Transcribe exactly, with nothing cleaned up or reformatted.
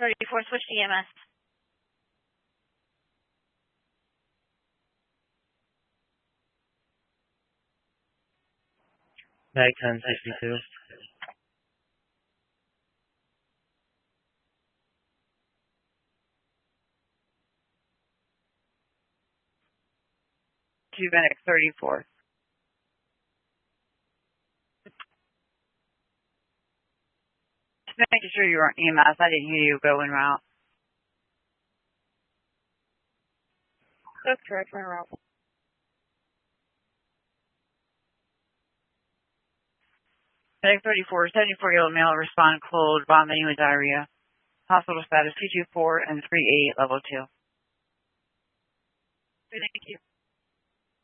thirty-four, switch to E M S. Mag ten sixty-two. Two Medic thirty-four. Just making sure you were on E M S. I didn't hear you go en route. That's correct, en route. Medic thirty-four, seventy-four-year-old male, respond cold, vomiting with diarrhea. Hospital status two two four and three eight, level two. Thank you.